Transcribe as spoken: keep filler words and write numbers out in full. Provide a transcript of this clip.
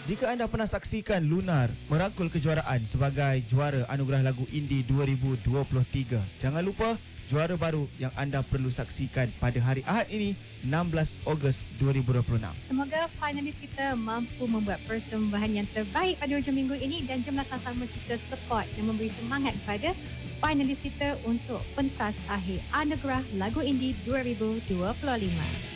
Jika anda pernah saksikan Lunar merangkul kejuaraan sebagai juara Anugerah Lagu Indie dua ribu dua puluh tiga, jangan lupa juara baru yang anda perlu saksikan pada hari Ahad ini, enam belas Ogos dua ribu dua puluh enam. Semoga finalis kita mampu membuat persembahan yang terbaik pada hujung minggu ini, dan jomlah sama-sama kita support dan memberi semangat kepada finalis kita untuk pentas akhir Anugerah Lagu Indie dua ribu dua puluh lima.